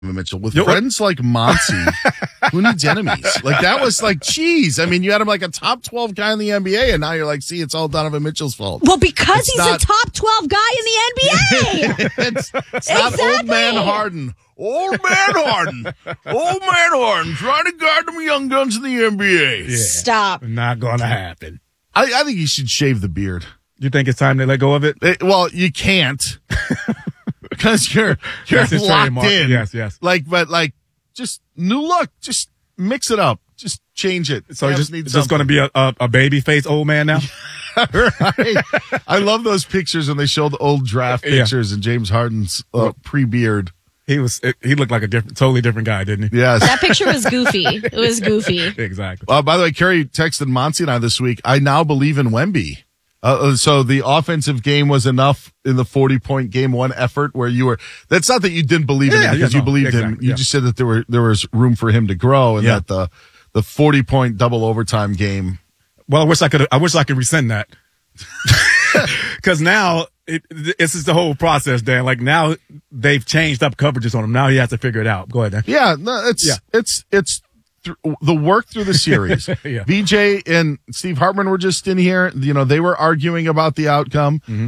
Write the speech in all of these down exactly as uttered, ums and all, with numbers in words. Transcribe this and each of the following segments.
Mitchell with Yo, friends like Monty. Who needs enemies? Like that was like, geez. I mean, you had him like a top twelve guy in the N B A, and now you're like, see, it's all Donovan Mitchell's fault. Well, because it's he's not, a top twelve guy in the N B A. it's it's not exactly. Old man Harden. Old man Harden. Old man Harden trying to guard them young guns in the N B A. Yeah, Stop. Not going to happen. I, I think he should shave the beard. You think it's time to let go of it? it well, you can't. Because you're you're yes, locked in. Yes, yes. Like, but like, just new look. Just mix it up. Just change it. So just it's just going to be a, a, a baby face old man now? Right. I love those pictures when they show the old draft pictures yeah. and James Harden's uh, pre-beard. He was he looked like a different, totally different guy, didn't he? Yes. That picture was goofy. It was goofy. Exactly. Uh, by the way, Carrie texted Monty and I this week. I now believe in Wemby. Uh, so the offensive game was enough in the forty-point game one effort where you were. That's not that you didn't believe in yeah, him because yeah, you no, believed exactly, him. You yeah. just said that there were there was room for him to grow, and yeah. that the the forty-point double overtime game. Well, I wish I could. I wish I could rescind that. Because now it, this is the whole process, Dan. Like now they've changed up coverages on him. Now he has to figure it out. Go ahead, Dan. Yeah, no, it's yeah. it's it's. Th- the work through the series. yeah. V J and Steve Hartman were just in here. You know, they were arguing about the outcome. Mm-hmm.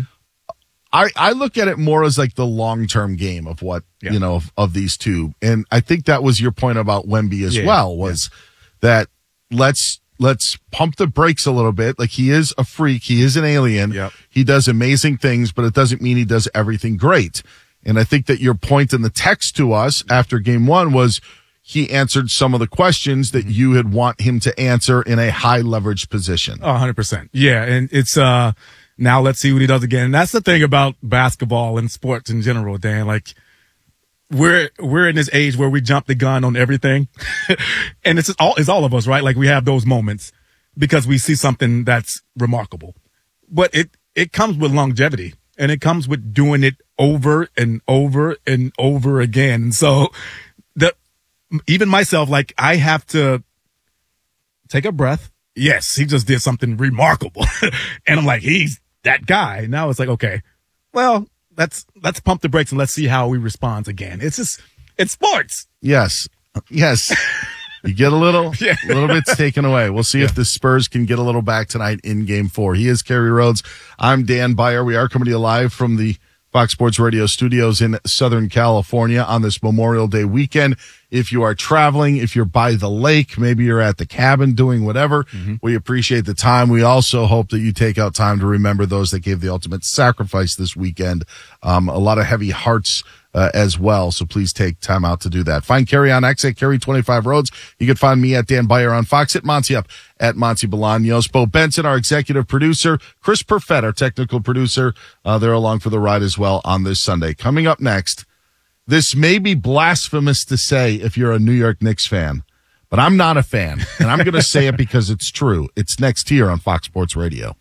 I, I look at it more as like the long-term game of what, yeah. you know, of, of these two. And I think that was your point about Wemby as yeah. well, was yeah. that let's let's pump the brakes a little bit. Like, he is a freak. He is an alien. Yep. He does amazing things, but it doesn't mean he does everything great. And I think that your point in the text to us after game one was he answered some of the questions that you had want him to answer in a high leverage position. Oh, one hundred percent. Yeah. And it's, uh, now let's see what he does again. And that's the thing about basketball and sports in general, Dan. Like, we're, we're in this age where we jump the gun on everything. And it's all, it's all of us, right? Like, we have those moments because we see something that's remarkable, but it, it comes with longevity and it comes with doing it over and over and over again. And so the, even myself, like, I have to take a breath. Yes, he just did something remarkable. And I'm like, he's that guy. Now it's like, okay, well, let's, let's pump the brakes and let's see how he responds again. It's just, it's sports. Yes. Yes. You get a little, yeah. a little bit's taken away. We'll see yeah. if the Spurs can get a little back tonight in game four. He is Kerry Rhodes. I'm Dan Beyer. We are coming to you live from the Fox Sports Radio studios in Southern California on this Memorial Day weekend. If you are traveling, if you're by the lake, maybe you're at the cabin doing whatever, mm-hmm. we appreciate the time. We also hope that you take out time to remember those that gave the ultimate sacrifice this weekend. Um, a lot of heavy hearts uh, as well, so please take time out to do that. Find Kerry on X at Kerry twenty-five Rhodes. You can find me at Dan Beyer on Fox, at Monty Up at Monty Bolaños. Bo Benson, our executive producer, Chris Perfett, our technical producer, uh, they're along for the ride as well on this Sunday. Coming up next, this may be blasphemous to say if you're a New York Knicks fan, but I'm not a fan, and I'm going to say it because it's true. It's next here on Fox Sports Radio.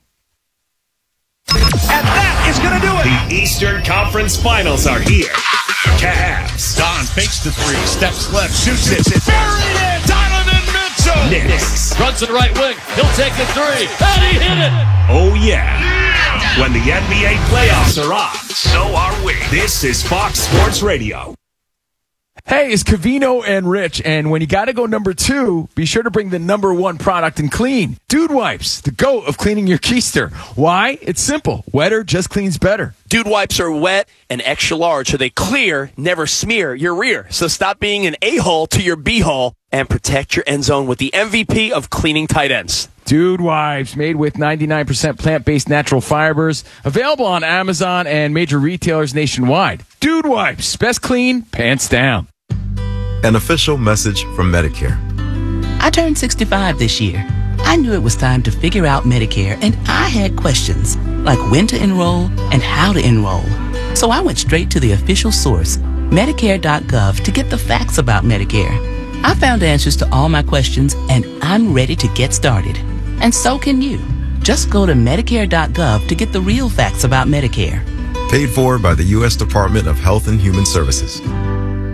And that is going to do it. The Eastern Conference Finals are here. Cavs. Don fakes the three, steps left, shoots it. Buried it. Donovan Mitchell. Knicks. Runs to the right wing. He'll take the three. And he hit it. Oh, yeah. When the N B A playoffs are on, so are we. This is Fox Sports Radio. Hey, it's Cavino and Rich, and when you gotta go number two, be sure to bring the number one product in clean. Dude Wipes, the GOAT of cleaning your keister. Why? It's simple. Wetter just cleans better. Dude Wipes are wet and extra large, so they clear, never smear your rear. So stop being an a-hole to your b-hole and protect your end zone with the M V P of cleaning tight ends. Dude Wipes, made with ninety-nine percent plant-based natural fibers. Available on Amazon and major retailers nationwide. Dude Wipes, best clean, pants down. An official message from Medicare. I turned sixty-five this year. I knew it was time to figure out Medicare, and I had questions, like when to enroll and how to enroll. So I went straight to the official source, Medicare dot gov, to get the facts about Medicare. I found answers to all my questions, and I'm ready to get started. And so can you. Just go to Medicare dot gov to get the real facts about Medicare. Paid for by the U S Department of Health and Human Services.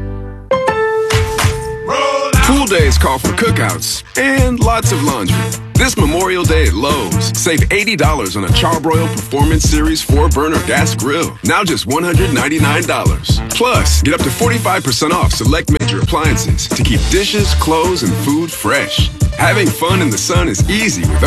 Pool days call for cookouts and lots of laundry. This Memorial Day at Lowe's, save eighty dollars on a Charbroil Performance Series four burner gas grill. Now just one hundred ninety-nine dollars. Plus, get up to forty-five percent off select major appliances to keep dishes, clothes, and food fresh. Having fun in the sun is easy with